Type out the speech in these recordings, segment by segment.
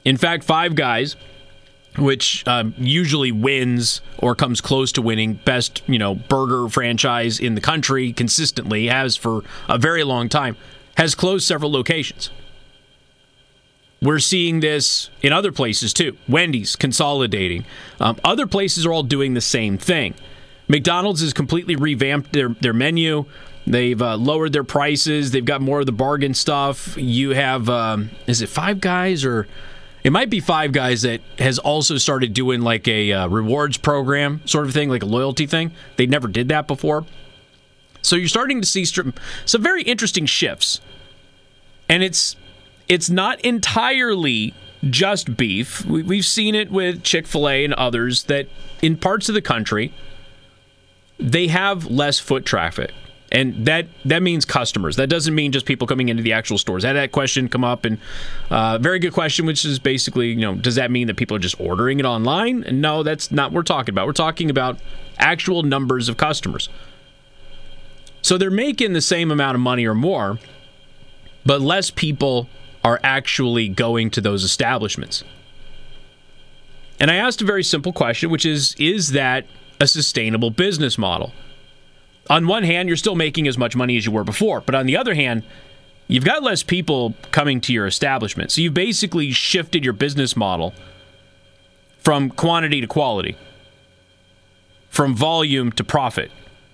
In fact, Five Guys, which usually wins or comes close to winning best, burger franchise in the country consistently, has for a very long time, has closed several locations. We're seeing this in other places too. Wendy's consolidating. Other places are all doing the same thing. McDonald's has completely revamped their menu. They've lowered their prices. They've got more of the bargain stuff. You have, is it Five Guys or... It might be Five Guys that has also started doing like a rewards program sort of thing, like a loyalty thing. They never did that before. So you're starting to see some very interesting shifts. And it's not entirely just beef. We've seen it with Chick-fil-A and others that in parts of the country, they have less foot traffic. And that means customers. That doesn't mean just people coming into the actual stores. I had that question come up, and very good question, which is basically, does that mean that people are just ordering it online? And no, that's not what we're talking about. We're talking about actual numbers of customers. So they're making the same amount of money or more, but less people are actually going to those establishments. And I asked a very simple question, which is that a sustainable business model? On one hand, you're still making as much money as you were before, but on the other hand, you've got less people coming to your establishment. So you've basically shifted your business model from quantity to quality, from volume to profit.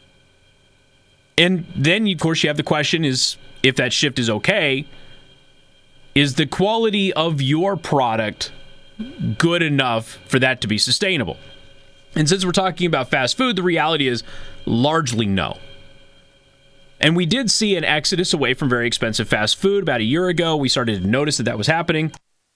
And then, of course, you have the question is, if that shift is okay, is the quality of your product good enough for that to be sustainable? And since we're talking about fast food, the reality is largely no. And we did see an exodus away from very expensive fast food about a year ago. We started to notice that was happening.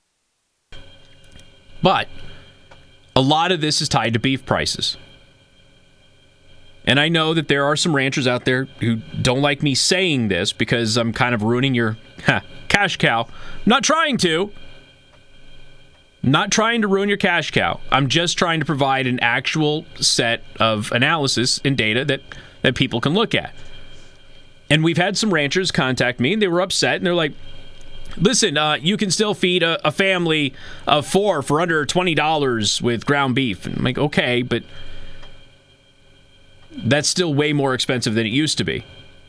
But a lot of this is tied to beef prices. And I know that there are some ranchers out there who don't like me saying this because I'm kind of ruining your cash cow. I'm not trying to. Not trying to ruin your cash cow. I'm just trying to provide an actual set of analysis and data that people can look at. And we've had some ranchers contact me, and they were upset, and they're like, listen, you can still feed a family of 4 for under $20 with ground beef. And I'm like, okay, but that's still way more expensive than it used to be.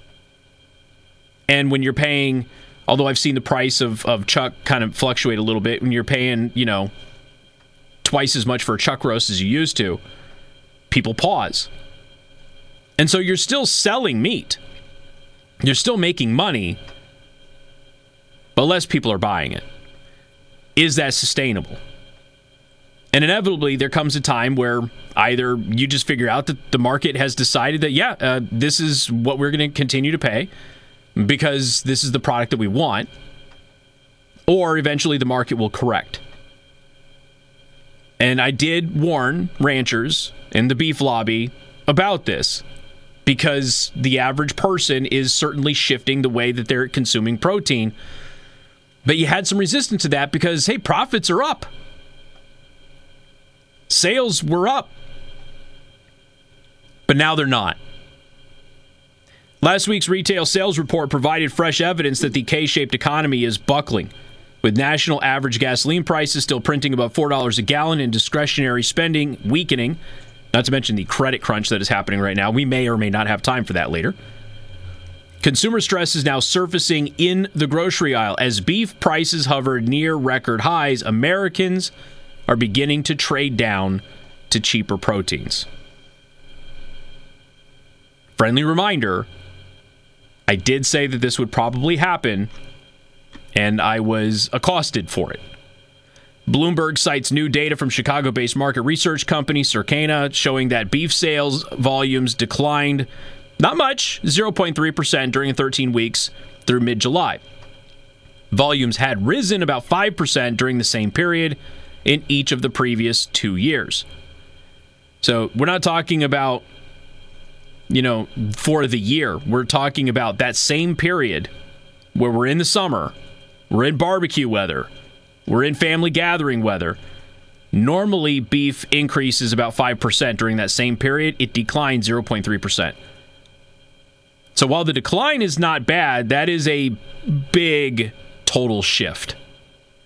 And when you're paying... Although I've seen the price of chuck kind of fluctuate a little bit, when you're paying, twice as much for a chuck roast as you used to, people pause. And so you're still selling meat. You're still making money, but less people are buying it. Is that sustainable? And inevitably, there comes a time where either you just figure out that the market has decided that, this is what we're going to continue to pay, because this is the product that we want, or eventually the market will correct. And I did warn ranchers and the beef lobby about this, because the average person is certainly shifting the way that they're consuming protein. But you had some resistance to that because, hey, profits are up. Sales were up. But now they're not. Last week's retail sales report provided fresh evidence that the K-shaped economy is buckling, with national average gasoline prices still printing above $4 a gallon and discretionary spending weakening, not to mention the credit crunch that is happening right now. We may or may not have time for that later. Consumer stress is now surfacing in the grocery aisle. As beef prices hover near record highs, Americans are beginning to trade down to cheaper proteins. Friendly reminder, I did say that this would probably happen, and I was accosted for it. Bloomberg cites new data from Chicago-based market research company Circana showing that beef sales volumes declined not much, 0.3% during 13 weeks through mid-July. Volumes had risen about 5% during the same period in each of the previous 2 years. So we're not talking about, for the year. We're talking about that same period where we're in the summer, we're in barbecue weather, we're in family gathering weather. Normally, beef increases about 5% during that same period. It declined 0.3%. So while the decline is not bad, that is a big total shift.